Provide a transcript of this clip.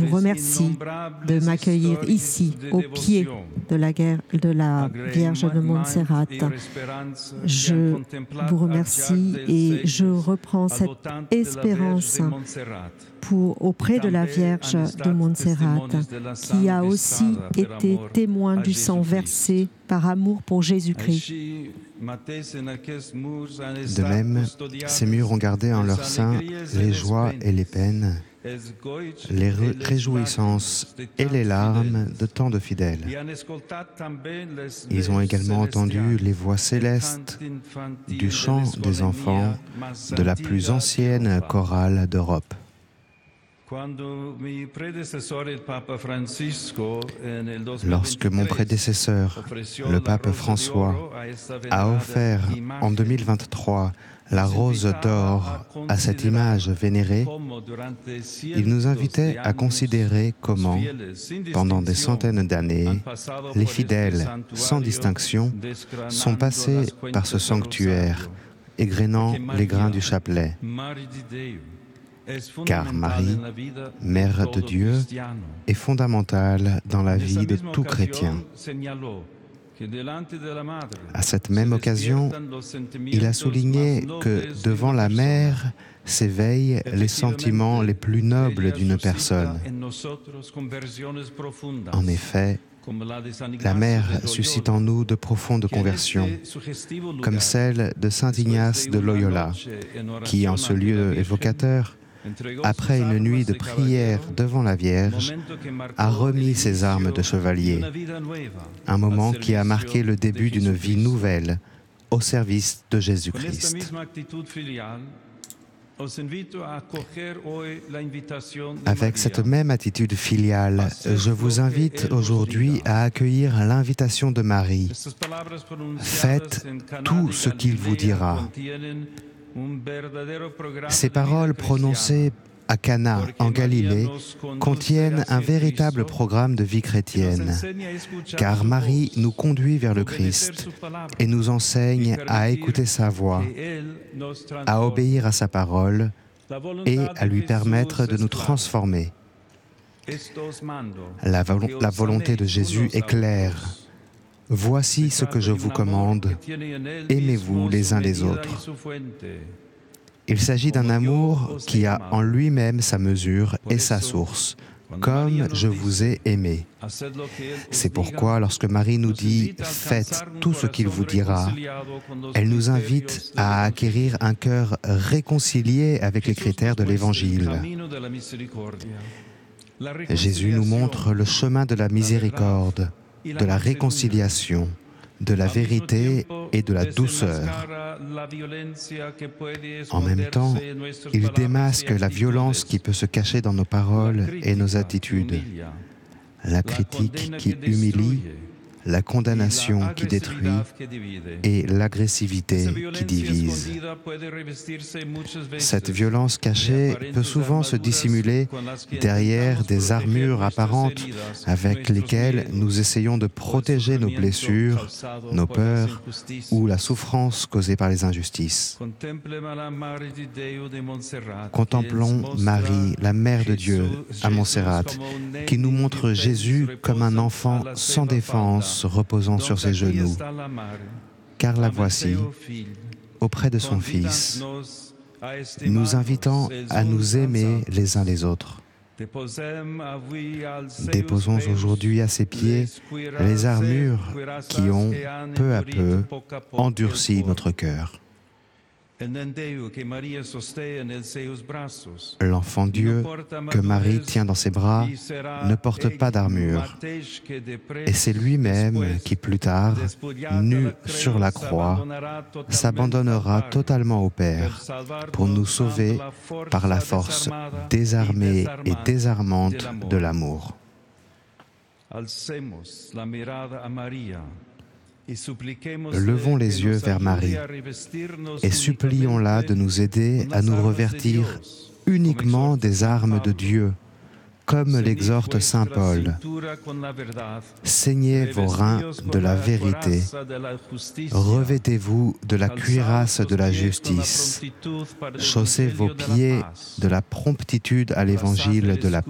vous remercie de m'accueillir ici, au pied de la Vierge de Montserrat. Je vous remercie et je reprends cette espérance auprès de la Vierge de Montserrat, qui a aussi été témoin du sang versé par amour pour Jésus-Christ. De même, ces murs ont gardé en leur sein les joies et les peines, les réjouissances et les larmes de tant de fidèles. Ils ont également entendu les voix célestes du chant des enfants de la plus ancienne chorale d'Europe. Lorsque mon prédécesseur, le pape François, a offert en 2023 la rose d'or à cette image vénérée, il nous invitait à considérer comment, pendant des centaines d'années, les fidèles, sans distinction, sont passés par ce sanctuaire, égrenant les grains du chapelet. Car Marie, Mère de Dieu, est fondamentale dans la vie de tout chrétien. À cette même occasion, il a souligné que devant la Mère s'éveillent les sentiments les plus nobles d'une personne. En effet, la Mère suscite en nous de profondes conversions, comme celle de saint Ignace de Loyola, qui, en ce lieu évocateur, après une nuit de prière devant la Vierge, a remis ses armes de chevalier, un moment qui a marqué le début d'une vie nouvelle au service de Jésus-Christ. Avec cette même attitude filiale, je vous invite aujourd'hui à accueillir l'invitation de Marie. Faites tout ce qu'il vous dira. Ces paroles prononcées à Cana, en Galilée, contiennent un véritable programme de vie chrétienne, car Marie nous conduit vers le Christ et nous enseigne à écouter sa voix, à obéir à sa parole et à lui permettre de nous transformer. La volonté de Jésus est claire. Voici ce que je vous commande, aimez-vous les uns les autres. Il s'agit d'un amour qui a en lui-même sa mesure et sa source, comme je vous ai aimé. C'est pourquoi lorsque Marie nous dit « Faites tout ce qu'il vous dira », elle nous invite à acquérir un cœur réconcilié avec les critères de l'Évangile. Jésus nous montre le chemin de la miséricorde, de la réconciliation, de la vérité et de la douceur. En même temps, il démasque la violence qui peut se cacher dans nos paroles et nos attitudes, la critique qui humilie, la condamnation qui détruit et l'agressivité qui divise. Cette violence cachée peut souvent se dissimuler derrière des armures apparentes avec lesquelles nous essayons de protéger nos blessures, nos peurs ou la souffrance causée par les injustices. Contemplons Marie, la Mère de Dieu, à Montserrat, qui nous montre Jésus comme un enfant sans défense, reposant sur ses genoux, car la voici, auprès de son Fils, nous invitant à nous aimer les uns les autres. Déposons aujourd'hui à ses pieds les armures qui ont, peu à peu, endurci notre cœur. L'enfant Dieu que Marie tient dans ses bras ne porte pas d'armure, et c'est lui-même qui, plus tard, nu sur la croix, s'abandonnera totalement au Père pour nous sauver par la force désarmée et désarmante de l'amour. Levons les yeux vers Marie et supplions-la de nous aider à nous revêtir uniquement des armes de Dieu, comme l'exhorte saint Paul. Ceignez vos reins de la vérité, revêtez-vous de la cuirasse de la justice, chaussez vos pieds de la promptitude à l'évangile de la